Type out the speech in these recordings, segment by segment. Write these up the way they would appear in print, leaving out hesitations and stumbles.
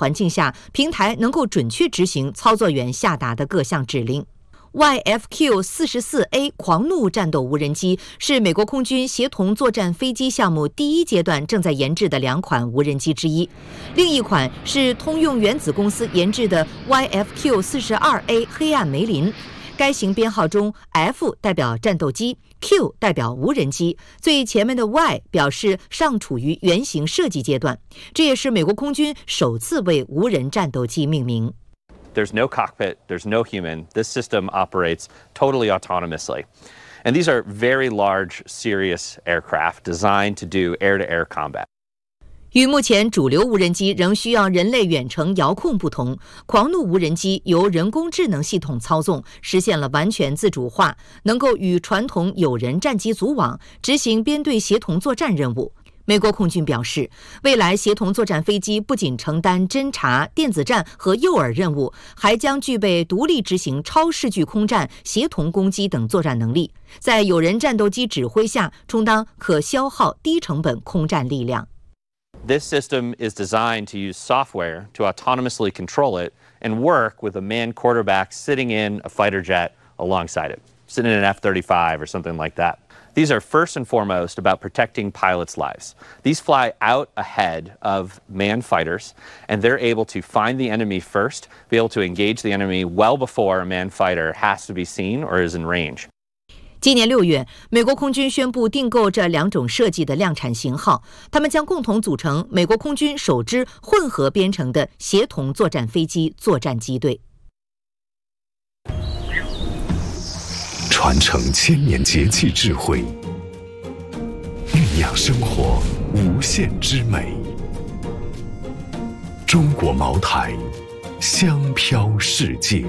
环境下，平台能够准确执行操作员下达的各项指令。YFQ-44A 狂怒战斗无人机是美国空军协同作战飞机项目第一阶段正在研制的2款无人机之一，另一款是通用原子公司研制的 YFQ-42A 黑暗梅林。该型编号中 F 代表战斗机， Q 代表无人机，最前面的 Y 表示尚处于原型设计阶段，这也是美国空军首次为无人战斗机命名。 There's no cockpit, there's no human. This system operates totally autonomously. And these are very large, serious aircraft designed to do air-to-air combat. 与目前主流无人机仍需要人类远程遥控不同，狂怒无人机由人工智能系统操纵，实现了完全自主化，能够与传统有人战机组网，执行编队协同作战任务。美国空军表示，未来协同作战飞机不仅承担侦察、电子战和诱饵任务，还将具备独立执行超视距空战、协同攻击等作战能力，在有人战斗机指挥下充当可消耗、低成本空战力量。 This system is designed to use software to autonomously control it and work with a manned quarterback sitting in a fighter jet alongside it, sitting in an F-35 or something like that. These are first and foremost about protecting pilots' lives. These fly out ahead of manned fighters, and they're able to find the enemy first, be able to engage the enemy well before a manned fighter has to be seen or is in range. 今年6月，美国空军宣布订购这2种设计的量产型号，它们将共同组成美国空军首支混合编成的协同作战飞机作战机队。 传承千年节气智慧，酝酿生活无限之美。中国茅台，香飘世界。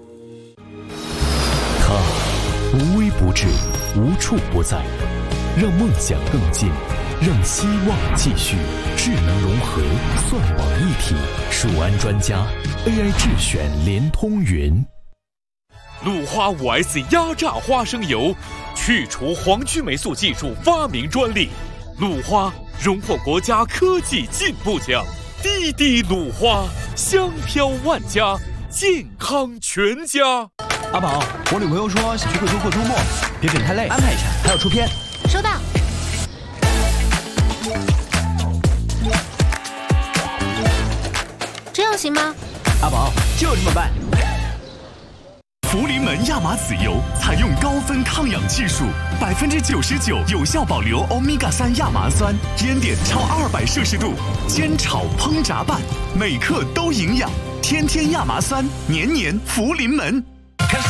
它无微不至，无处不在，让梦想更近，让希望继续。智能融合，算网一体，数安专家 AI 智选联通云。 鲁花5S 压榨花生油，去除黄曲霉素技术发明专利。鲁花荣获国家科技进步奖。滴滴鲁花，香飘万家，健康全家。 阿宝，我女朋友说想去贵州过周末，别整太累，安排一下，还要出片。 收到。这样行吗？ 阿宝，就这么办。 福临门亚麻籽油采用高分抗氧技术，99%有效保留欧米伽3亚麻酸，烟点超200摄氏度，煎炒烹炸拌，每克都营养，天天亚麻酸，年年福临门。